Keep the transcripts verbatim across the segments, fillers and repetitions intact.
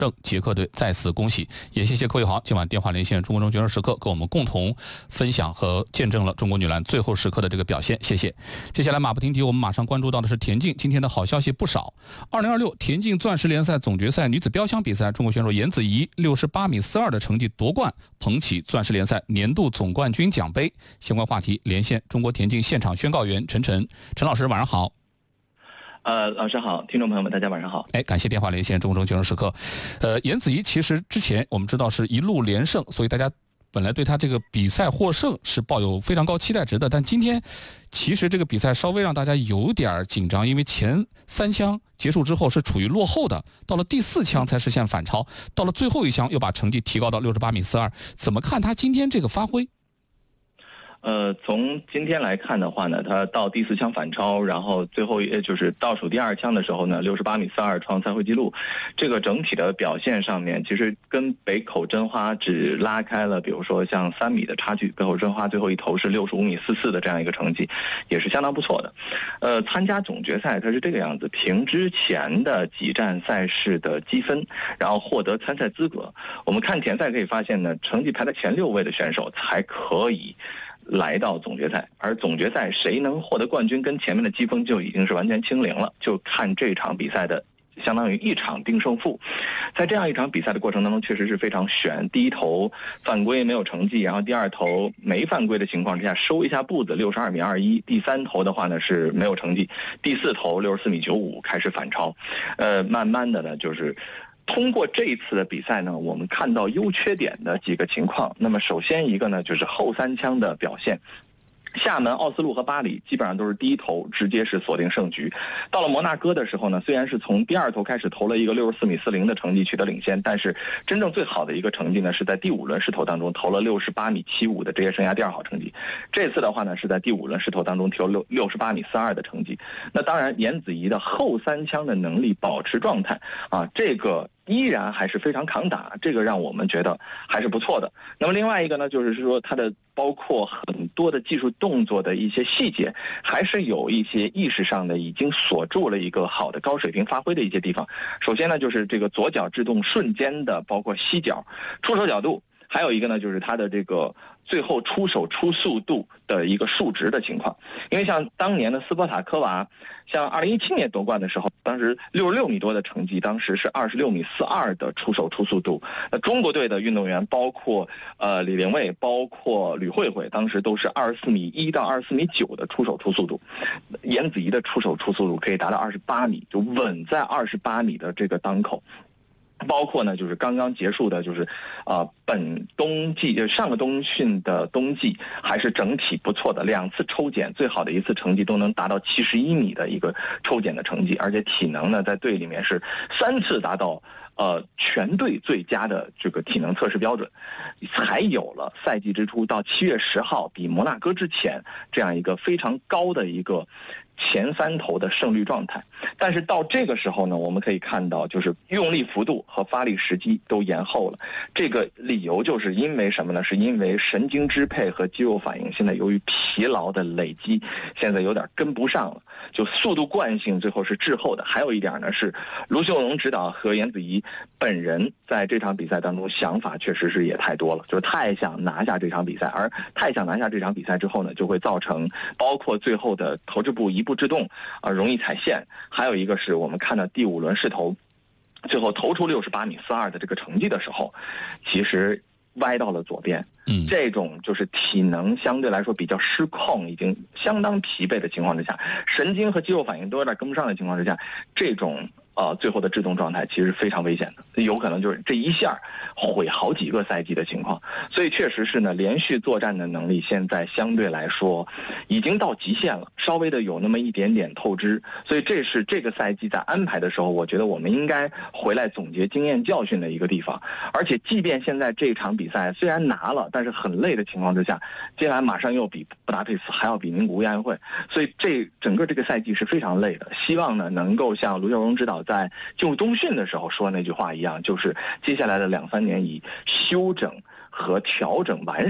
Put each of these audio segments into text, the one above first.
邓捷克队再次恭喜，也谢谢柯宇豪今晚电话连线中国中决胜时刻，跟我们共同分享和见证了中国女篮最后时刻的这个表现，谢谢。接下来马不停蹄，我们马上关注到的是田径，今天的好消息不少。二零二六田径钻石联赛总决赛女子标枪比赛，中国选手严子怡六十八米四二的成绩夺冠，捧起钻石联赛年度总冠军奖杯。相关话题连线中国田径现场宣告员陈晨，陈老师晚上好。 呃，老师好，听众朋友们，大家晚上好。 哎，感谢电话连线中国决胜时刻。呃，严子怡其实之前我们知道是一路连胜，所以大家本来对他这个比赛获胜是抱有非常高期待值的。但今天其实这个比赛稍微让大家有点紧张，因为前三枪结束之后是处于落后的，到了第四枪才实现反超，到了最后一枪又把成绩提高到六十八米四二。怎么看他今天这个发挥？ 呃，从今天来看的话呢，他到第四枪反超，然后最后也就是倒数第二枪的时候呢，六十八米四二创赛会纪录。这个整体的表现上面，其实跟北口真花只拉开了，比如说像三米的差距。北口真花最后一投是六十五米四四的这样一个成绩，也是相当不错的。呃，参加总决赛它是这个样子，凭之前的几站赛事的积分，然后获得参赛资格。我们看田赛可以发现呢，成绩排在前六位的选手才可以来到总决赛，而总决赛谁能获得冠军跟前面的积分就已经是完全清零了，就看这场比赛的相当于一场定胜负。在这样一场比赛的过程当中确实是非常悬，第一投犯规没有成绩，然后第二投没犯规的情况之下收一下步子六十二米二一，第三投的话呢是没有成绩，第四投六十四米九五开始反超。呃，慢慢的呢就是通过这一次的比赛呢，我们看到优缺点的几个情况。那么首先一个呢，就是后三枪的表现。厦门、奥斯陆和巴黎基本上都是第一投直接是锁定胜局。到了摩纳哥的时候呢，虽然是从第二投开始投了一个六十四米四零的成绩取得领先，但是真正最好的一个成绩呢，是在第五轮试投当中投了六十八米七五的职业生涯第二好成绩。这次的话呢，是在第五轮试投当中投六六十八米四二的成绩。那当然，严子怡的后三枪的能力保持状态啊，这个依然还是非常抗打，这个让我们觉得还是不错的。那么另外一个呢，就是说它的包括很多的技术动作的一些细节，还是有一些意识上的已经锁住了一个好的高水平发挥的一些地方。首先呢，就是这个左脚制动瞬间的，包括膝脚、出手角度，还有一个呢，就是它的这个最后出手出速度的一个数值的情况。因为像当年的斯波塔科娃，像二零一七年夺冠的时候，当时六十六米多的成绩，当时是二十六米四二的出手出速度。那中国队的运动员，包括呃李玲蔚，包括吕慧慧，当时都是二十四米一到二十四米九的出手出速度。严子怡的出手出速度可以达到二十八米，就稳在二十八米的这个当口。包括呢，就是刚刚结束的，就是，呃，本冬季就上个冬训的冬季，还是整体不错的。两次抽检，最好的一次成绩都能达到七十一米的一个抽检的成绩，而且体能呢，在队里面是三次达到呃全队最佳的这个体能测试标准，才有了赛季之初到七月十号比摩纳哥之前这样一个非常高的一个前三投的胜率状态。但是到这个时候呢，我们可以看到就是用力幅度和发力时机都延后了。这个理由就是因为什么呢？是因为神经支配和肌肉反应现在由于疲劳的累积，现在有点跟不上了，就速度惯性最后是滞后的。还有一点呢，是卢秀荣指导和严子怡本人在这场比赛当中想法确实是也太多了，就是太想拿下这场比赛，而太想拿下这场比赛之后呢，就会造成包括最后的投掷步一步制动啊、呃，容易踩线。还有一个是我们看到第五轮试投，最后投出六十八米四二的这个成绩的时候，其实歪到了左边。嗯，这种就是体能相对来说比较失控，已经相当疲惫的情况之下，神经和肌肉反应都有点跟不上的情况之下，这种呃最后的制动状态其实非常危险的，有可能就是这一下毁好几个赛季的情况。所以确实是呢，连续作战的能力现在相对来说已经到极限了，稍微的有那么一点点透支。所以这是这个赛季在安排的时候，我觉得我们应该回来总结经验教训的一个地方。而且即便现在这场比赛虽然拿了，但是很累的情况之下，接下来马上又比布达佩斯，还要比名古屋亚运会，所以这整个这个赛季是非常累的。希望呢能够像卢秀荣指导在进入冬训的时候说那句话一样，就是接下来的两三年以休整和调整完善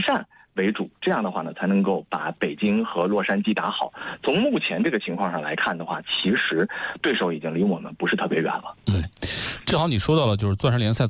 为主，这样的话呢，才能够把北京和洛杉矶打好。从目前这个情况上来看的话，其实对手已经离我们不是特别远了。 嗯，正好你说到了就是钻石联赛